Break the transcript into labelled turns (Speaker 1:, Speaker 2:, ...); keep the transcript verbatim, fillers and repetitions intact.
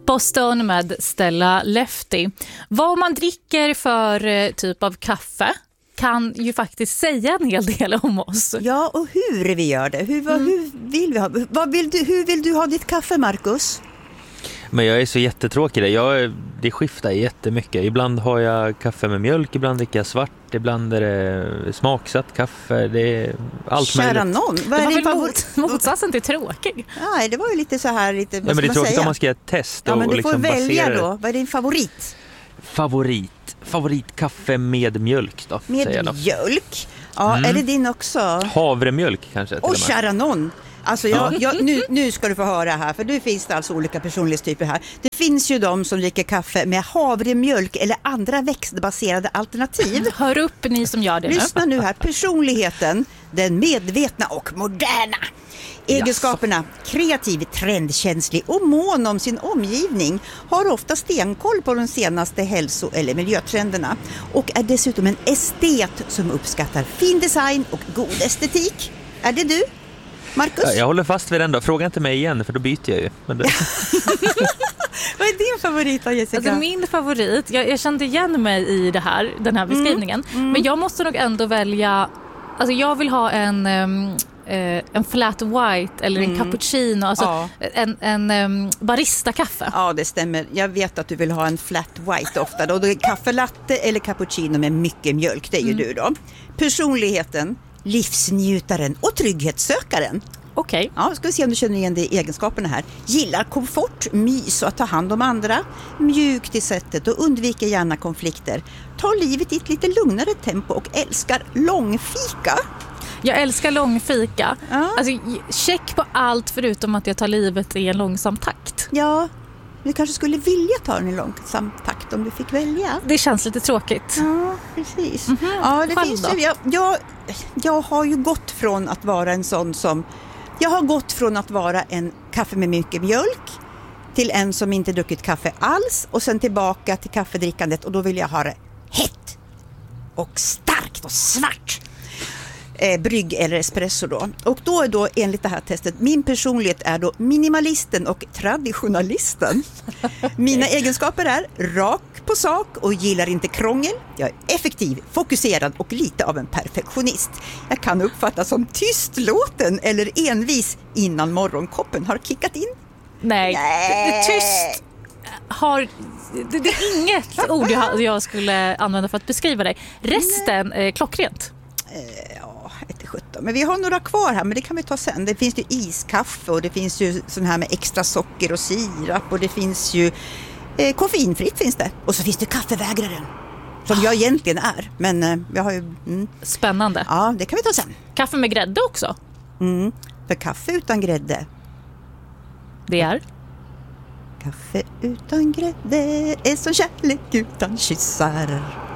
Speaker 1: Boston med Stella Lefty. Vad man dricker för typ av kaffe kan ju faktiskt säga en hel del om oss.
Speaker 2: Ja, och hur vi gör det. Hur, vad, mm. hur vill vi ha? Vad vill du, hur vill du ha ditt kaffe, Marcus?
Speaker 3: Men jag är så jättetråkig. Jag, det skiftar jättemycket. Ibland har jag kaffe med mjölk, ibland dricker jag svart, ibland är det smaksatt kaffe. Det är allt
Speaker 2: Kära
Speaker 3: möjligt.
Speaker 2: någon. Vad är
Speaker 1: det
Speaker 2: din
Speaker 1: var
Speaker 2: favorit?
Speaker 1: mot, motsatsen till tråkig.
Speaker 2: Nej, det var ju lite så här. Lite,
Speaker 3: ja, men det är tråkigt
Speaker 2: säga?
Speaker 3: om man ska göra ett test.
Speaker 2: Ja,
Speaker 3: och,
Speaker 2: men du
Speaker 3: och liksom
Speaker 2: får välja
Speaker 3: basera...
Speaker 2: då. Vad är din favorit?
Speaker 3: Favorit. Favoritkaffe med mjölk då.
Speaker 2: Med mjölk? Ja, mm. Är det din också?
Speaker 3: Havremjölk kanske.
Speaker 2: Och kära någon. Alltså jag, jag, nu, nu ska du få höra här, för nu finns det alltså olika personlighetstyper här. Det finns ju de som dricker kaffe med havremjölk eller andra växtbaserade alternativ.
Speaker 1: Hör upp ni som gör det nu.
Speaker 2: Lyssna nu här, personligheten, den medvetna och moderna. Egenskaperna, kreativ, trendkänslig och mån om sin omgivning, har ofta stenkoll på de senaste hälso- eller miljötrenderna och är dessutom en estet som uppskattar fin design och god estetik. Är det du? Marcus?
Speaker 3: Ja, jag håller fast vid den då. Fråga inte mig igen, för då byter jag ju. Men det...
Speaker 2: Vad är din favorit då, Jessica?
Speaker 1: Alltså min favorit, jag, jag kände igen mig i det här, den här beskrivningen. Mm. Mm. Men jag måste nog ändå välja, alltså jag vill ha en, um, eh, en flat white eller en mm. cappuccino, alltså ja. en, en um, barista-kaffe.
Speaker 2: Ja, det stämmer. Jag vet att du vill ha en flat white ofta. Då. Då är kaffelatte eller cappuccino med mycket mjölk, det är ju mm. du då. Personligheten, livsnjutaren och trygghetssökaren.
Speaker 1: Okej.
Speaker 2: Okay. Ja, ska vi se om du känner igen de egenskaperna här. Gillar komfort, mys och att ta hand om andra. Mjukt i sättet och undviker gärna konflikter. Tar livet i ett lite lugnare tempo och älskar långfika.
Speaker 1: Jag älskar långfika.
Speaker 2: Ja.
Speaker 1: Alltså, check på allt förutom att jag tar livet i en långsam takt.
Speaker 2: Ja, du kanske skulle vilja ta den i långsam takt om du fick välja.
Speaker 1: Det känns lite tråkigt.
Speaker 2: Ja, precis.
Speaker 1: Mm-hmm.
Speaker 2: Ja, det
Speaker 1: Själv
Speaker 2: finns
Speaker 1: då?
Speaker 2: ju, jag, jag, jag har ju gått från att vara en sån som... Jag har gått från att vara en kaffe med mycket mjölk till en som inte druckit kaffe alls och sen tillbaka till kaffedrickandet, och då vill jag ha det hett och starkt och svart. Eh, brygg eller espresso då. Och då är då enligt det här testet, min personlighet är då minimalisten och traditionalisten. Mina egenskaper är rak på sak och gillar inte krångel. Jag är effektiv, fokuserad och lite av en perfektionist. Jag kan uppfattas som tystlåten eller envis innan morgonkoppen har kickat in.
Speaker 1: Nej,
Speaker 2: Nej.
Speaker 1: Det, tyst har... Det, det är inget ord jag, jag skulle använda för att beskriva dig. Resten är klockrent.
Speaker 2: Eh, ja, ett sjutton. Men vi har några kvar här, men det kan vi ta sen. Det finns ju iskaffe och det finns ju sån här med extra socker och sirap och det finns ju eh, koffeinfritt finns det. Och så finns det kaffevägraren som jag egentligen är. Men eh, jag har ju... Mm.
Speaker 1: Spännande.
Speaker 2: Ja, det kan vi ta sen.
Speaker 1: Kaffe med grädde också.
Speaker 2: Mm, för kaffe utan grädde.
Speaker 1: Det är?
Speaker 2: Kaffe utan grädde är som kärlek utan kyssar.